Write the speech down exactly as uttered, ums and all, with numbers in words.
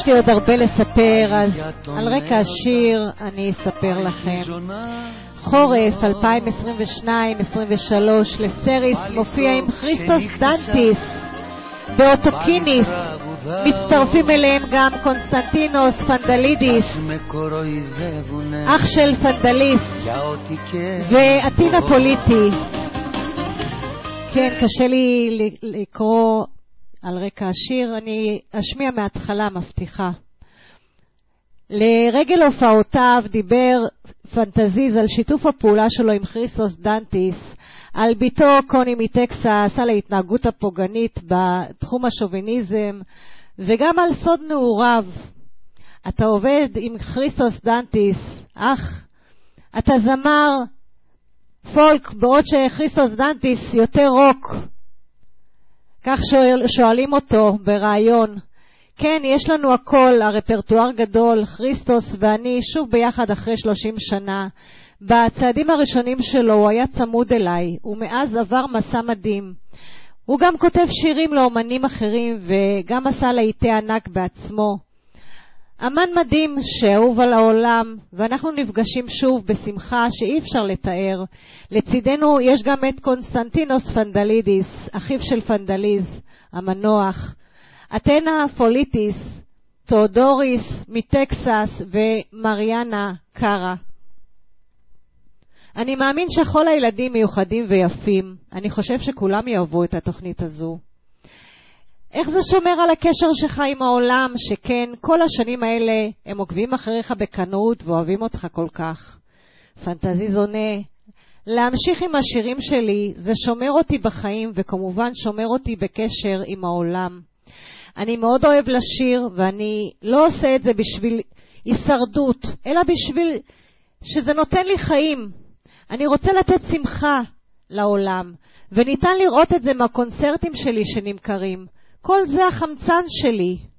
יש לי עוד הרבה לספר, אז על רקע השיר אני אספר לכם. חורף אלפיים עשרים ושתיים עשרים ושלוש, לפסריס מופיע עם כריסטוס דנטיס באוטוקיניס. מצטרפים אליהם גם קונסטנטינוס פנדלידיס, אח של פנדליס, ואתינה פוליטי. כן, קשה לי לקרוא על רקע השיר, אני אשמיע מההתחלה, מבטיחה. לרגל הופעותיו דיבר פנטזיז על שיתוף הפעולה שלו עם כריסטוס דנטיס, על ביתו קוני מטקסס, על ההתנהגות הפוגענית בתחום השוביניזם, וגם על סוד נעוריו. אתה עובד עם כריסטוס דנטיס, אך אתה זמר פולק, בעוד שכריסטוס דנטיס יותר רוק. כך שואל, שואלים אותו ברעיון. כן, יש לנו הכל, הרפרטואר גדול, כריסטוס ואני שוב ביחד אחרי שלושים שנה. בצעדים הראשונים שלו הוא היה צמוד אליי, ומאז עבר מסע מדהים. הוא גם כותב שירים לאומנים אחרים, וגם עשה להיטי ענק בעצמו. אמן מדהים שאהוב על העולם, ואנחנו נפגשים שוב בשמחה שאי אפשר לתאר. לצידנו יש גם את קונסטנטינוס פנדלידיס, אחיו של פנדליז, המנוח, אתנה פוליטיס, תאודוריס מטקסס ומריאנה קארה. אני מאמין שכל הילדים מיוחדים ויפים. אני חושב שכולם יאהבו את התוכנית הזו. איך זה שומר על הקשר שלך עם העולם, שכן כל השנים האלה הם עוקבים אחריך בקנאות ואוהבים אותך כל כך? פנטזיז עונה, להמשיך עם השירים שלי זה שומר אותי בחיים, וכמובן שומר אותי בקשר עם העולם. אני מאוד אוהב לשיר, ואני לא עושה את זה בשביל הישרדות, אלא בשביל שזה נותן לי חיים. אני רוצה לתת שמחה לעולם, וניתן לראות את זה מהקונצרטים שלי שנמכרים. כל זה החמצן שלי.